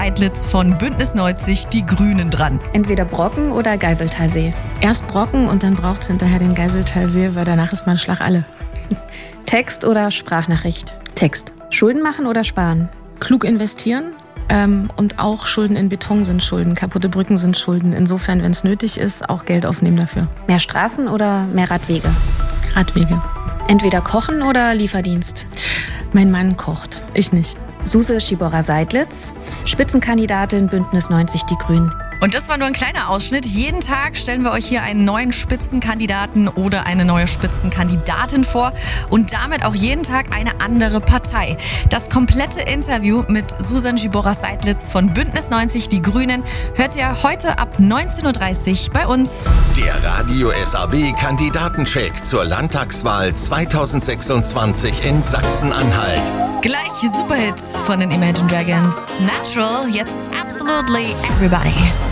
Seydlitz von Bündnis 90 Die Grünen dran. Entweder Brocken oder Geiseltalsee. Erst Brocken und dann braucht's hinterher den Geiseltalsee, weil danach ist man Schlag alle. Text oder Sprachnachricht? Text. Schulden machen oder sparen? Klug investieren. Und auch Schulden in Beton sind Schulden, kaputte Brücken sind Schulden. Insofern, wenn es nötig ist, auch Geld aufnehmen dafür. Mehr Straßen oder mehr Radwege? Radwege. Entweder kochen oder Lieferdienst? Mein Mann kocht, ich nicht. Suse Schibora-Seydlitz, Spitzenkandidatin Bündnis 90 Die Grünen. Und das war nur ein kleiner Ausschnitt. Jeden Tag stellen wir euch hier einen neuen Spitzenkandidaten oder eine neue Spitzenkandidatin vor und damit auch jeden Tag eine andere Partei. Das komplette Interview mit Susan Schibora-Seydlitz von Bündnis 90 Die Grünen hört ihr heute ab 19.30 Uhr bei uns. Der Radio SAW Kandidatencheck zur Landtagswahl 2026 in Sachsen-Anhalt. Gleich Superhits von den Imagine Dragons. Natural, jetzt Absolutely Everybody.